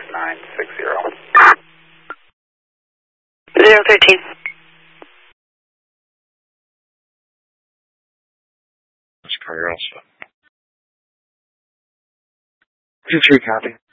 960. 013. That's car, you're also. 2-3, copy.